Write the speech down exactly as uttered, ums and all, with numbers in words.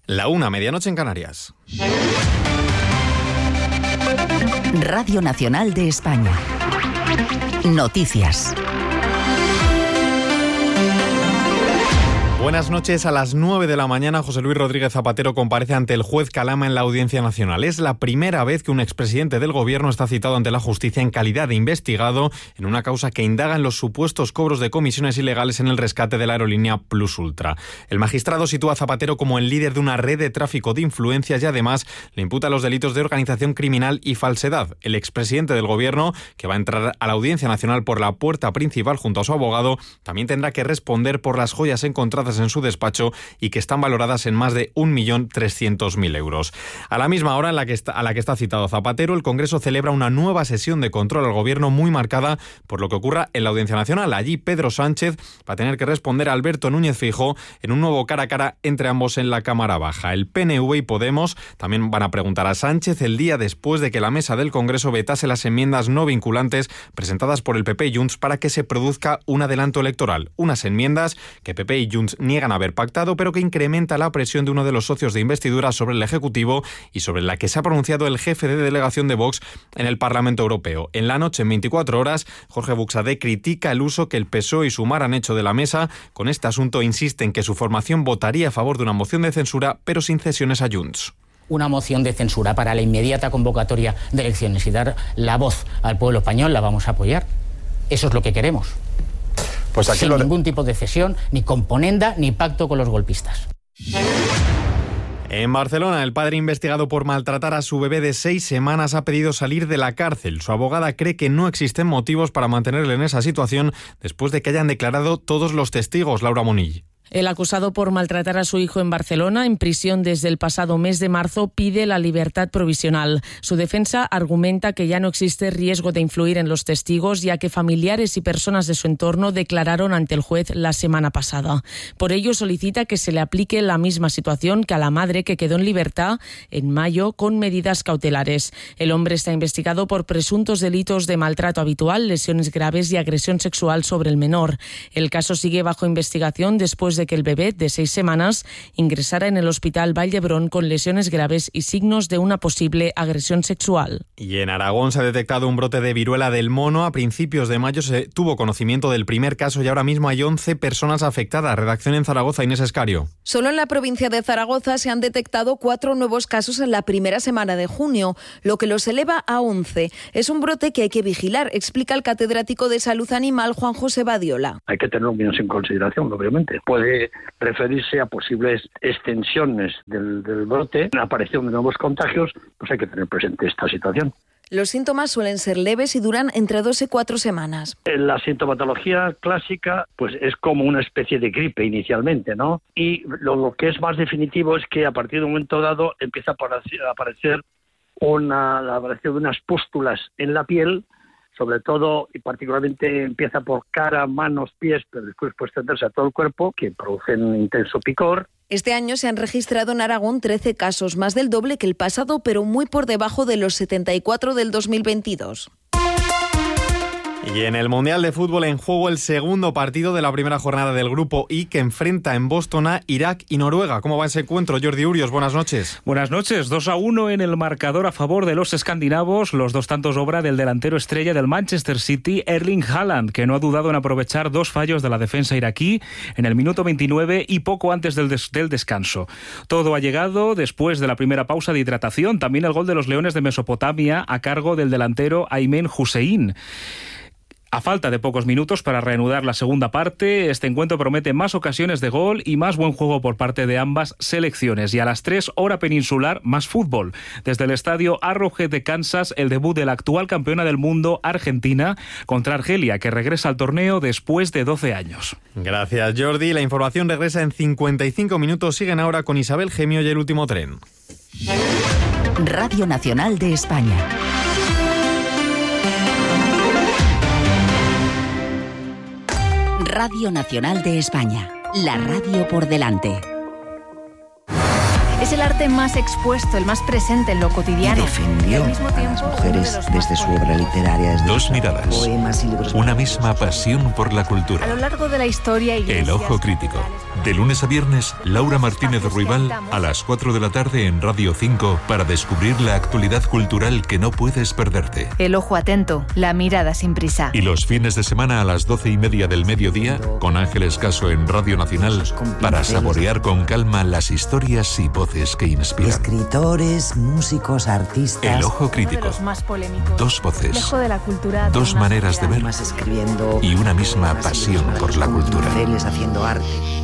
La una, medianoche en Canarias. Radio Nacional de España. Noticias. Buenas noches. A las nueve de la mañana, José Luis Rodríguez Zapatero comparece ante el juez Calama en la Audiencia Nacional. Es la primera vez que un expresidente del Gobierno está citado ante la justicia en calidad de investigado en una causa que indaga en los supuestos cobros de comisiones ilegales en el rescate de la aerolínea Plus Ultra. El magistrado sitúa a Zapatero como el líder de una red de tráfico de influencias y además le imputa los delitos de organización criminal y falsedad. El expresidente del Gobierno, que va a entrar a la Audiencia Nacional por la puerta principal junto a su abogado, también tendrá que responder por las joyas encontradas en su despacho y que están valoradas en más de un millón trescientos mil euros. A la misma hora en la que está, a la que está citado Zapatero, el Congreso celebra una nueva sesión de control al Gobierno muy marcada por lo que ocurra en la Audiencia Nacional. Allí Pedro Sánchez va a tener que responder a Alberto Núñez Feijóo en un nuevo cara a cara entre ambos en la Cámara Baja. El P N V y Podemos también van a preguntar a Sánchez el día después de que la mesa del Congreso vetase las enmiendas no vinculantes presentadas por el P P y Junts para que se produzca un adelanto electoral. Unas enmiendas que P P y Junts niegan haber pactado, pero que incrementa la presión de uno de los socios de investidura sobre el Ejecutivo y sobre la que se ha pronunciado el jefe de delegación de Vox en el Parlamento Europeo. En la noche, en veinticuatro horas, Jorge Buxadé critica el uso que el P S O E y Sumar han hecho de la mesa. Con este asunto insiste en que su formación votaría a favor de una moción de censura, pero sin cesiones a Junts. Una moción de censura para la inmediata convocatoria de elecciones y dar la voz al pueblo español la vamos a apoyar. Eso es lo que queremos. Pues aquí sin lo de... ningún tipo de cesión, ni componenda, ni pacto con los golpistas. En Barcelona, el padre investigado por maltratar a su bebé de seis semanas ha pedido salir de la cárcel. Su abogada cree que no existen motivos para mantenerle en esa situación después de que hayan declarado todos los testigos. Laura Monill. El acusado por maltratar a su hijo en Barcelona, en prisión desde el pasado mes de marzo, pide la libertad provisional. Su defensa argumenta que ya no existe riesgo de influir en los testigos, ya que familiares y personas de su entorno declararon ante el juez la semana pasada. Por ello, solicita que se le aplique la misma situación que a la madre que quedó en libertad en mayo con medidas cautelares. El hombre está investigado por presuntos delitos de maltrato habitual, lesiones graves y agresión sexual sobre el menor. El caso sigue bajo investigación después de que el bebé de seis semanas ingresara en el hospital Vall d'Hebron con lesiones graves y signos de una posible agresión sexual. Y en Aragón se ha detectado un brote de viruela del mono. A principios de mayo se tuvo conocimiento del primer caso y ahora mismo hay once personas afectadas. Redacción en Zaragoza, Inés Escario. Solo en la provincia de Zaragoza se han detectado cuatro nuevos casos en la primera semana de junio, lo que los eleva a once. Es un brote que hay que vigilar, explica el catedrático de Salud Animal Juan José Badiola. Hay que tenerlo bien en consideración, obviamente. Puede referirse a posibles extensiones del, del brote, la aparición de nuevos contagios, pues hay que tener presente esta situación. Los síntomas suelen ser leves y duran entre dos y cuatro semanas. La sintomatología clásica pues es como una especie de gripe inicialmente, ¿no? Y lo, lo que es más definitivo es que a partir de un momento dado empieza a aparecer, a aparecer una, la aparición de unas pústulas en la piel, sobre todo y particularmente empieza por cara, manos, pies, pero después puede extenderse a todo el cuerpo, que producen intenso picor. Este año se han registrado en Aragón trece casos, más del doble que el pasado, pero muy por debajo de los setenta y cuatro del dos mil veintidós. Y en el Mundial de Fútbol en juego el segundo partido de la primera jornada del Grupo I que enfrenta en Boston a Irak y Noruega. ¿Cómo va ese encuentro? Jordi Urios, buenas noches. Buenas noches. dos a uno en el marcador a favor de los escandinavos. Los dos tantos obra del delantero estrella del Manchester City, Erling Haaland, que no ha dudado en aprovechar dos fallos de la defensa iraquí en el minuto veintinueve y poco antes del, des- del descanso. Todo ha llegado después de la primera pausa de hidratación. También el gol de los Leones de Mesopotamia a cargo del delantero Aymen Hussein. A falta de pocos minutos para reanudar la segunda parte, este encuentro promete más ocasiones de gol y más buen juego por parte de ambas selecciones. Y a las tres, hora peninsular, más fútbol. Desde el estadio Arrowhead de Kansas, el debut de la actual campeona del mundo, Argentina, contra Argelia, que regresa al torneo después de doce años. Gracias, Jordi. La información regresa en cincuenta y cinco minutos. Siguen ahora con Isabel Gemio y El Último Tren. Radio Nacional de España. Radio Nacional de España, la radio por delante. Es el arte más expuesto, el más presente en lo cotidiano. Y defendió al mismo tiempo, a las mujeres de los desde su obra literaria. Desde Dos miradas, poemas y libros una misma pasión por la cultura. A lo largo de la historia... El Ojo Crítico. De lunes a viernes, Laura Martínez Ruibal a las cuatro de la tarde en Radio cinco para descubrir la actualidad cultural que no puedes perderte. El ojo atento, la mirada sin prisa. Y los fines de semana a las doce y media del mediodía, con Ángeles Caso en Radio Nacional, para saborear con calma las historias y voces que inspiran. Escritores, músicos, artistas. El Ojo Crítico. Dos voces, dos maneras de ver y una misma pasión por la cultura. Haciendo arte.